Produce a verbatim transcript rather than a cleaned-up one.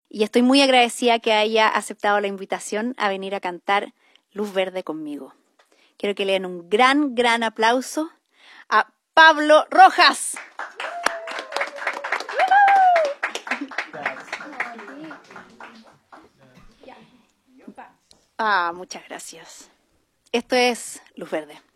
y estoy muy agradecida que haya aceptado la invitación a venir a cantar Luz Verde conmigo. Quiero que le den un gran, gran aplauso a Pablo Rojas. Ah, muchas gracias. Esto es Luz Verde.